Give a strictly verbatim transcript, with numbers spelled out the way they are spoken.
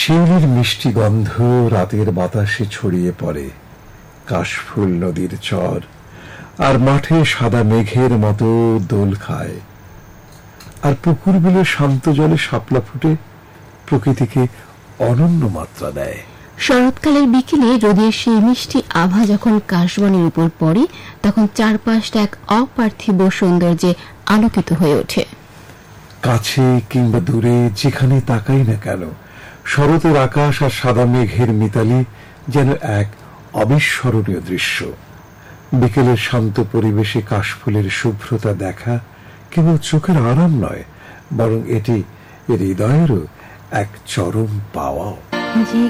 শিউলির মিষ্টি গন্ধ রাতের বাতাসে ছড়িয়ে পড়ে। কাশফুল নদীর চর আর মাঠে সাদা মেঘের মতো দোল খায়, আর পুকুর বিলে শান্ত জলে শাপলা ফুটে প্রকৃতিকে অনন্য মাত্রা দেয়। শরৎকালের বিকেলে রোদের সেই মিষ্টি আভা যখন কাশবনের উপর পড়ে, তখন চারপাশটা এক অপার্থিব সৌন্দর্যে আলোকিত হয়ে ওঠে। কাছে কিংবা দূরে যেখানে তাকাই না কেন, শরতের আকাশ আর সাদা মেঘের মিতালি যেন এক অবিস্মরণীয় দৃশ্য। বিকেলের শান্ত পরিবেশে কাশফুলের শুভ্রতা দেখা কেবল চোখের আরাম নয়, বরং এটি হৃদয়েরও এক চরম পাওয়া।